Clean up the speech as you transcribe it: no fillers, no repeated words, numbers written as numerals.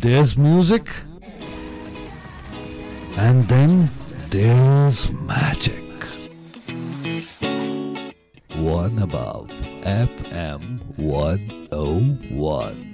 there's music, and then there's magic. One above FM 101.